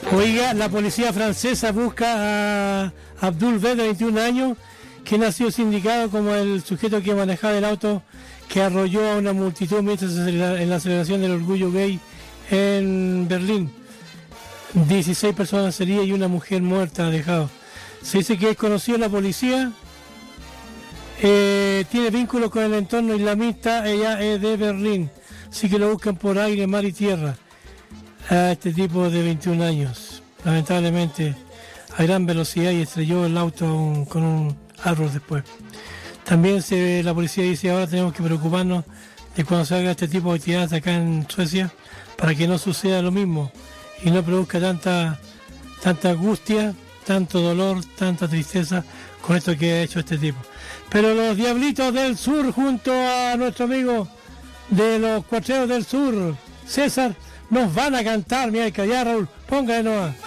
Oiga, la policía francesa busca a Abdul B, de 21 años, quien ha sido sindicado como el sujeto que manejaba el auto que arrolló a una multitud mientras en la celebración del orgullo gay en Berlín. 16 personas heridas y una mujer muerta ha dejado. Se dice que es conocido en la policía, tiene vínculos con el entorno islamista, ella es de Berlín, así que lo buscan por aire, mar y tierra a este tipo de 21 años. Lamentablemente a gran velocidad y estrelló el auto con un árbol después. También la policía dice ahora tenemos que preocuparnos de cuando se haga este tipo de actividades acá en Suecia para que no suceda lo mismo y no produzca tanta angustia, tanto dolor, tanta tristeza con esto que ha hecho este tipo. Pero los Diablitos del Sur junto a nuestro amigo de los Cuatreros del Sur, César, nos van a cantar, mira, ya Raúl, póngale nomás.